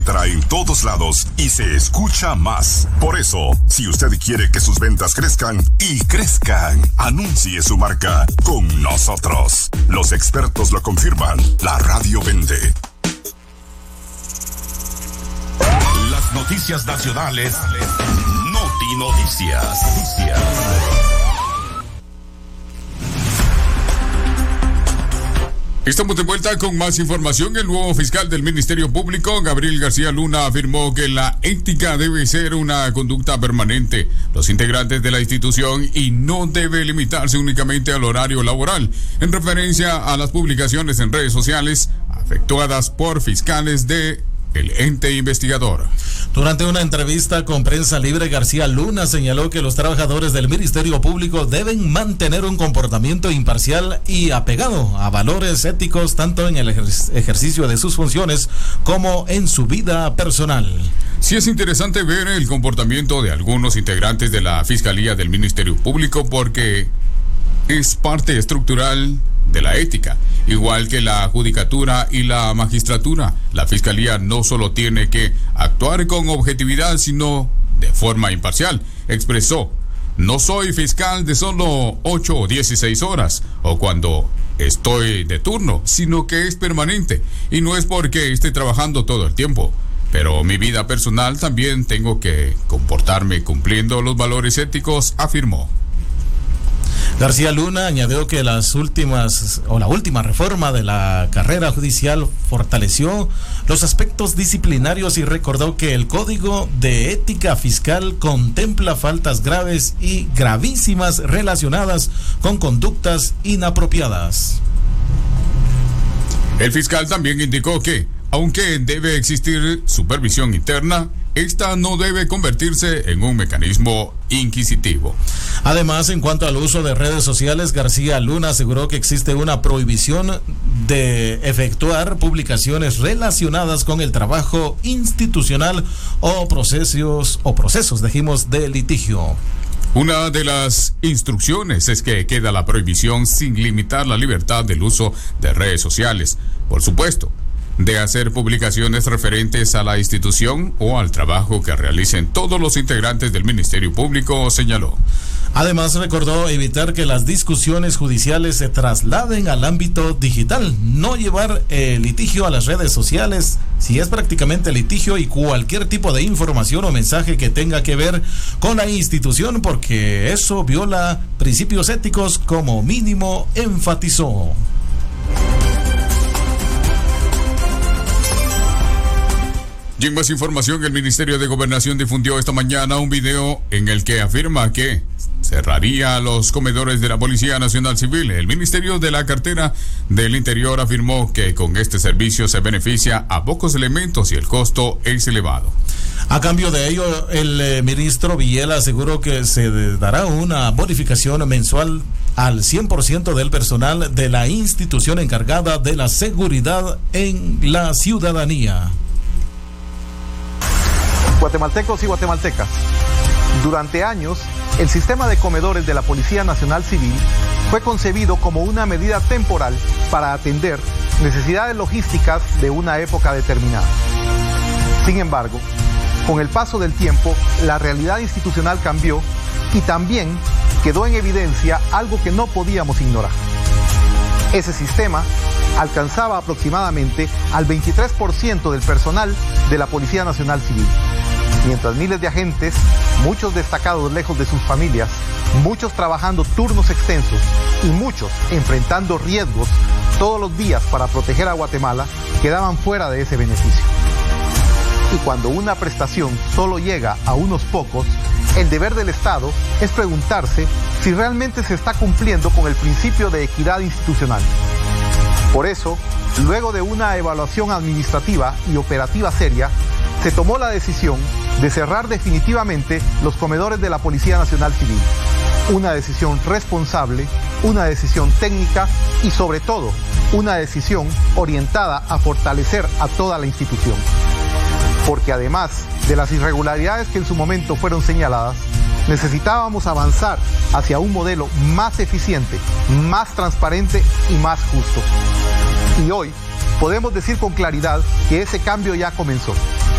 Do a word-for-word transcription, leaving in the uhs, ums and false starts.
Trae en todos lados y se escucha más. Por eso, si usted quiere que sus ventas crezcan y crezcan, anuncie su marca con nosotros. Los expertos lo confirman. La radio vende. Las noticias nacionales. Noti Noticias. Noticias. Estamos de vuelta con más información. El nuevo fiscal del Ministerio Público, Gabriel García Luna, afirmó que la ética debe ser una conducta permanente. Los integrantes de la institución y no debe limitarse únicamente al horario laboral, en referencia a las publicaciones en redes sociales efectuadas por fiscales de el ente investigador. Durante una entrevista con Prensa Libre, García Luna señaló que los trabajadores del Ministerio Público deben mantener un comportamiento imparcial y apegado a valores éticos tanto en el ejer- ejercicio de sus funciones como en su vida personal. Sí, es interesante ver el comportamiento de algunos integrantes de la Fiscalía del Ministerio Público porque es parte estructural de la ética, igual que la judicatura y la magistratura. La Fiscalía no solo tiene que actuar con objetividad, sino de forma imparcial. Expresó: no soy fiscal de solo ocho o dieciséis horas, o cuando estoy de turno, sino que es permanente, y no es porque esté trabajando todo el tiempo. Pero mi vida personal también tengo que comportarme cumpliendo los valores éticos, afirmó. García Luna añadió que las últimas o la última reforma de la carrera judicial fortaleció los aspectos disciplinarios y recordó que el Código de Ética Fiscal contempla faltas graves y gravísimas relacionadas con conductas inapropiadas. El fiscal también indicó que, aunque debe existir supervisión interna, esta no debe convertirse en un mecanismo inquisitivo. Además, en cuanto al uso de redes sociales, García Luna aseguró que existe una prohibición de efectuar publicaciones relacionadas con el trabajo institucional o procesos o procesos, dijimos, de litigio. Una de las instrucciones es que queda la prohibición sin limitar la libertad del uso de redes sociales. Por supuesto, de hacer publicaciones referentes a la institución o al trabajo que realicen todos los integrantes del Ministerio Público, señaló. Además, recordó evitar que las discusiones judiciales se trasladen al ámbito digital, no llevar el litigio a las redes sociales si es prácticamente litigio y cualquier tipo de información o mensaje que tenga que ver con la institución, porque eso viola principios éticos, como mínimo, enfatizó. Y en más información, el Ministerio de Gobernación difundió esta mañana un video en el que afirma que cerraría los comedores de la Policía Nacional Civil. El Ministerio de la Cartera del Interior afirmó que con este servicio se beneficia a pocos elementos y el costo es elevado. A cambio de ello, el eh, ministro Villela aseguró que se dará una bonificación mensual al cien por ciento del personal de la institución encargada de la seguridad en la ciudadanía. Guatemaltecos y guatemaltecas, durante años, el sistema de comedores de la Policía Nacional Civil fue concebido como una medida temporal para atender necesidades logísticas de una época determinada. Sin embargo, con el paso del tiempo, la realidad institucional cambió y también quedó en evidencia algo que no podíamos ignorar. Ese sistema alcanzaba aproximadamente al veintitrés por ciento del personal de la Policía Nacional Civil, mientras miles de agentes, muchos destacados lejos de sus familias, muchos trabajando turnos extensos y muchos enfrentando riesgos todos los días para proteger a Guatemala, quedaban fuera de ese beneficio. Y cuando una prestación solo llega a unos pocos, el deber del Estado es preguntarse si realmente se está cumpliendo con el principio de equidad institucional. Por eso, luego de una evaluación administrativa y operativa seria, se tomó la decisión de cerrar definitivamente los comedores de la Policía Nacional Civil. Una decisión responsable, una decisión técnica y sobre todo, una decisión orientada a fortalecer a toda la institución. Porque además de las irregularidades que en su momento fueron señaladas, necesitábamos avanzar hacia un modelo más eficiente, más transparente y más justo. Y hoy podemos decir con claridad que ese cambio ya comenzó.